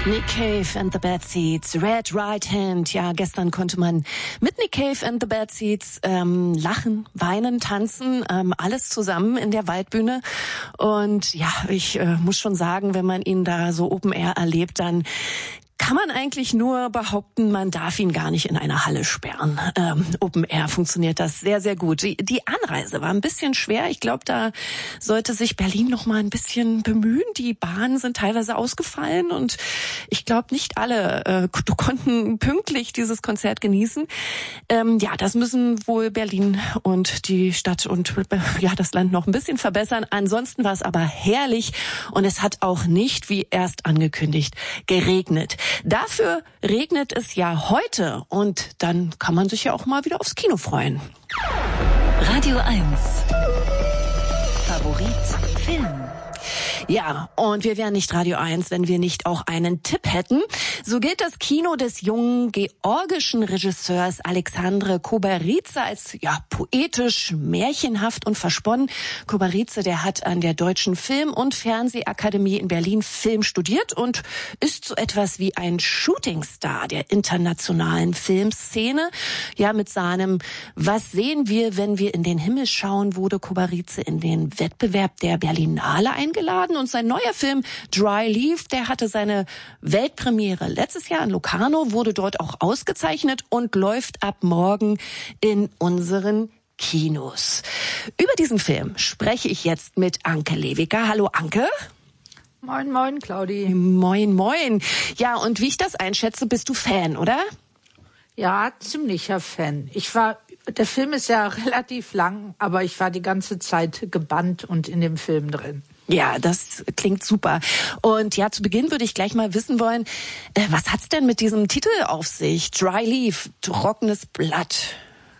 Nick Cave and the Bad Seeds, Red Right Hand. Ja, gestern konnte man mit Nick Cave and the Bad Seeds lachen, weinen, tanzen, alles zusammen in der Waldbühne. Und ja, ich muss schon sagen, wenn man ihn da so Open Air erlebt, dann kann man eigentlich nur behaupten, man darf ihn gar nicht in eine Halle sperren. Open Air funktioniert das sehr, sehr gut. Die Anreise war ein bisschen schwer. Ich glaube, da sollte sich Berlin noch mal ein bisschen bemühen. Die Bahnen sind teilweise ausgefallen und ich glaube, nicht alle konnten pünktlich dieses Konzert genießen. Ja, das müssen wohl Berlin und die Stadt und ja das Land noch ein bisschen verbessern. Ansonsten war es aber herrlich und es hat auch nicht, wie erst angekündigt, geregnet. Dafür regnet es ja heute und dann kann man sich ja auch mal wieder aufs Kino freuen. Radio 1. Favorit Film. Ja, und wir wären nicht Radio 1, wenn wir nicht auch einen Tipp hätten. So gilt das Kino des jungen georgischen Regisseurs Alexandre Kobaridze als poetisch, märchenhaft und versponnen. Kobaridze, der hat an der Deutschen Film- und Fernsehakademie in Berlin Film studiert und ist so etwas wie ein Shootingstar der internationalen Filmszene. Ja, mit seinem Was sehen wir, wenn wir in den Himmel schauen, wurde Kobaridze in den Wettbewerb der Berlinale eingeladen. Und sein neuer Film Dry Leaf, der hatte seine Weltpremiere letztes Jahr in Locarno, wurde dort auch ausgezeichnet und läuft ab morgen in unseren Kinos. Über diesen Film spreche ich jetzt mit Anke Lewiker. Hallo Anke. Moin, moin, Claudi. Moin, moin. Ja, und wie ich das einschätze, bist du Fan, oder? Ja, ziemlicher Fan. Der Film ist ja relativ lang, aber ich war die ganze Zeit gebannt und in dem Film drin. Ja, das klingt super. Und ja, zu Beginn würde ich gleich mal wissen wollen, was hat's denn mit diesem Titel auf sich? Dry Leaf, trockenes Blatt.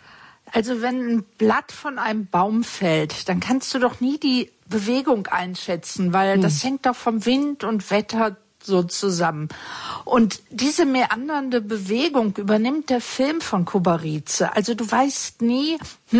Also wenn ein Blatt von einem Baum fällt, dann kannst du doch nie die Bewegung einschätzen, weil das hängt doch vom Wind und Wetter so zusammen. Und diese meandernde Bewegung übernimmt der Film von Kobaridze. Also du weißt nie,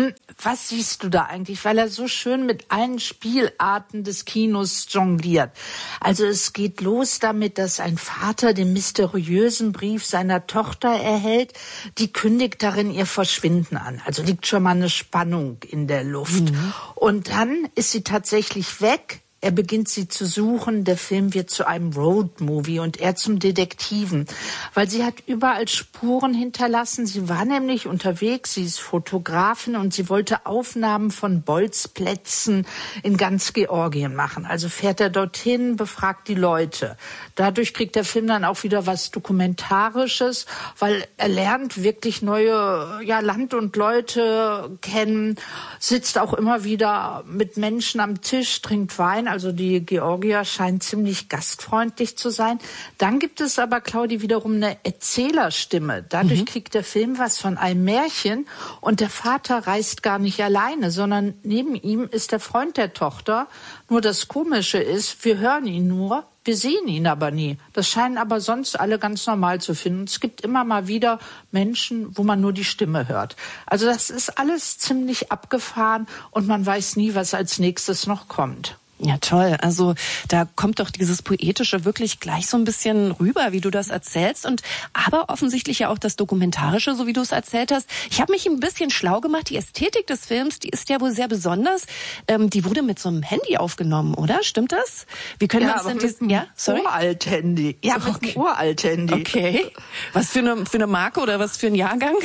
was siehst du da eigentlich, weil er so schön mit allen Spielarten des Kinos jongliert. Also es geht los damit, dass ein Vater den mysteriösen Brief seiner Tochter erhält, die kündigt darin ihr Verschwinden an. Also liegt schon mal eine Spannung in der Luft. Und dann ist sie tatsächlich weg. Er beginnt sie zu suchen, der Film wird zu einem Roadmovie und er zum Detektiven, weil sie hat überall Spuren hinterlassen. Sie war nämlich unterwegs, sie ist Fotografin und sie wollte Aufnahmen von Bolzplätzen in ganz Georgien machen. Also fährt er dorthin, befragt die Leute. Dadurch kriegt der Film dann auch wieder was Dokumentarisches, weil er lernt wirklich neue Land und Leute kennen, sitzt auch immer wieder mit Menschen am Tisch, trinkt Wein. Also die Georgier scheinen ziemlich gastfreundlich zu sein. Dann gibt es aber, Claudi, wiederum eine Erzählerstimme. Dadurch kriegt der Film was von einem Märchen und der Vater reist gar nicht alleine, sondern neben ihm ist der Freund der Tochter. Nur das Komische ist, wir hören ihn nur, wir sehen ihn aber nie. Das scheinen aber sonst alle ganz normal zu finden. Es gibt immer mal wieder Menschen, wo man nur die Stimme hört. Also das ist alles ziemlich abgefahren und man weiß nie, was als nächstes noch kommt. Ja, toll. Also da kommt doch dieses Poetische wirklich gleich so ein bisschen rüber, wie du das erzählst. Und aber offensichtlich ja auch das Dokumentarische, so wie du es erzählt hast. Ich habe mich ein bisschen schlau gemacht. Die Ästhetik des Films, die ist ja wohl sehr besonders. Die wurde mit so einem Handy aufgenommen, oder? Stimmt das? Wie können wir uns denn diesen... Ja, sorry? Uralt-Handy. Ja, mit einem Uralt-Handy. Okay. Was für eine Marke oder was für ein Jahrgang?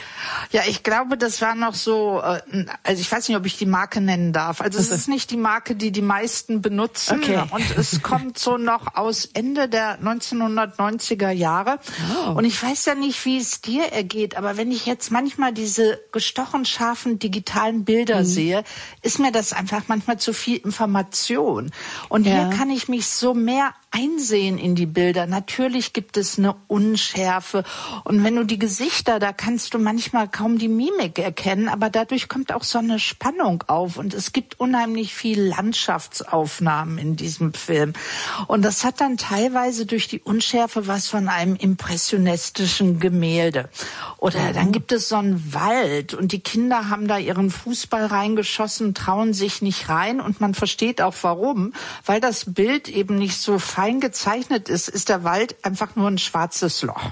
Ja, ich glaube, das war noch so, also ich weiß nicht, ob ich die Marke nennen darf. Also es ist nicht die Marke, die die meisten benutzen. Okay. Und es kommt so noch aus Ende der 1990er Jahre. Oh. Und ich weiß ja nicht, wie es dir ergeht, aber wenn ich jetzt manchmal diese gestochen scharfen digitalen Bilder sehe, ist mir das einfach manchmal zu viel Information. Und hier kann ich mich so mehr einsehen in die Bilder. Natürlich gibt es eine Unschärfe. Und wenn du die Gesichter, da kannst du manchmal kaum die Mimik erkennen, aber dadurch kommt auch so eine Spannung auf. Und es gibt unheimlich viel Landschaftsaufnahmen in diesem Film. Und das hat dann teilweise durch die Unschärfe was von einem impressionistischen Gemälde. Oder dann gibt es so einen Wald und die Kinder haben da ihren Fußball reingeschossen, trauen sich nicht rein und man versteht auch warum, weil das Bild eben nicht so fein gezeichnet ist, ist der Wald einfach nur ein schwarzes Loch.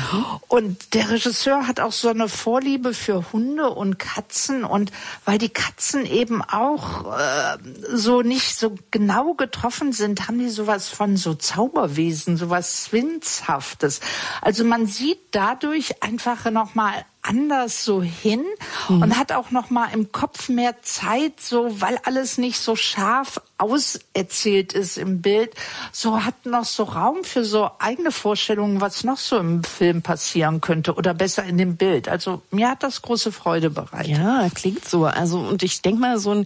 Und der Regisseur hat auch so eine Vorliebe für Hunde und Katzen, und weil die Katzen eben auch so nicht so genau getroffen sind, haben die sowas von so Zauberwesen, sowas Zwingshaftes. Also man sieht dadurch einfach nochmal anders so hin und hat auch noch mal im Kopf mehr Zeit, so, weil alles nicht so scharf auserzählt ist im Bild, so hat noch so Raum für so eigene Vorstellungen, was noch so im Film passieren könnte oder besser in dem Bild. Also mir hat das große Freude bereitet. Ja, klingt so. Also, und ich denke mal, so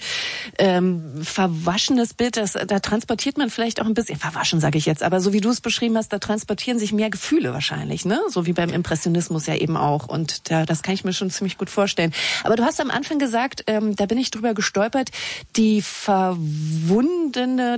ein verwaschenes Bild, da transportiert man vielleicht auch ein bisschen, verwaschen sage ich jetzt, aber so wie du es beschrieben hast, da transportieren sich mehr Gefühle wahrscheinlich, ne? So wie beim Impressionismus ja eben auch. Und das kann ich mir schon ziemlich gut vorstellen. Aber du hast am Anfang gesagt, da bin ich drüber gestolpert, die verschwundene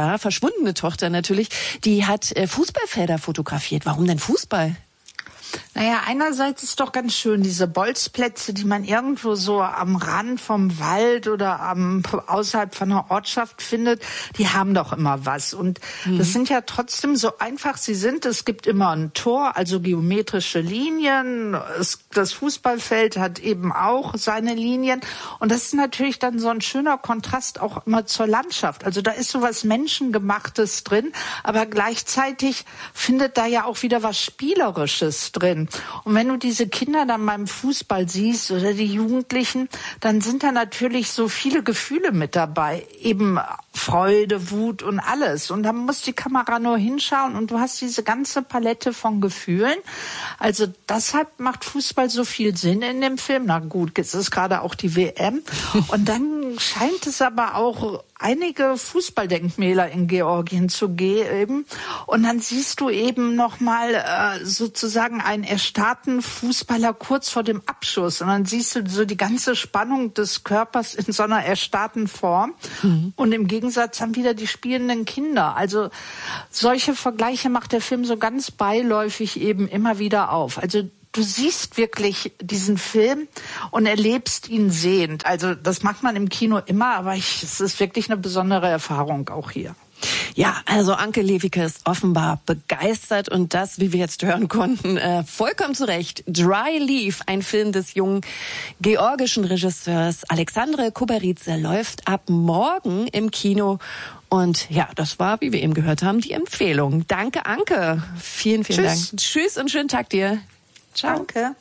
Tochter natürlich, die hat Fußballfelder fotografiert. Warum denn Fußball? Naja, einerseits ist doch ganz schön, diese Bolzplätze, die man irgendwo so am Rand vom Wald oder außerhalb von einer Ortschaft findet, die haben doch immer was. Und das sind ja trotzdem so einfach sie sind. Es gibt immer ein Tor, also geometrische Linien. Das Fußballfeld hat eben auch seine Linien. Und das ist natürlich dann so ein schöner Kontrast auch immer zur Landschaft. Also da ist so was Menschengemachtes drin, aber gleichzeitig findet da ja auch wieder was Spielerisches drin. Und wenn du diese Kinder dann beim Fußball siehst oder die Jugendlichen, dann sind da natürlich so viele Gefühle mit dabei. Eben Freude, Wut und alles. Und da muss die Kamera nur hinschauen und du hast diese ganze Palette von Gefühlen. Also deshalb macht Fußball so viel Sinn in dem Film. Na gut, jetzt ist gerade auch die WM. Und dann scheint es aber auch einige Fußballdenkmäler in Georgien zu geben. Und dann siehst du eben nochmal sozusagen einen erstarrten Fußballer kurz vor dem Abschuss. Und dann siehst du so die ganze Spannung des Körpers in so einer erstarrten Form. Und im Gegensatz haben wieder die spielenden Kinder. Also solche Vergleiche macht der Film so ganz beiläufig eben immer wieder auf. Also du siehst wirklich diesen Film und erlebst ihn sehend. Also das macht man im Kino immer, aber es ist wirklich eine besondere Erfahrung auch hier. Ja, also Anke Lewicke ist offenbar begeistert und das, wie wir jetzt hören konnten, vollkommen zu Recht. Dry Leaf, ein Film des jungen georgischen Regisseurs Alexandre Koberidze, läuft ab morgen im Kino. Und ja, das war, wie wir eben gehört haben, die Empfehlung. Danke, Anke. Vielen, vielen Dank. Tschüss und schönen Tag dir. Ciao. Danke.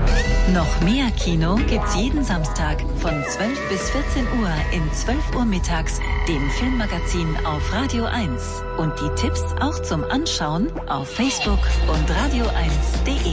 Noch mehr Kino gibt's jeden Samstag von 12 bis 14 Uhr in 12 Uhr mittags, dem Filmmagazin auf Radio 1. Und die Tipps auch zum Anschauen auf Facebook und radio1.de.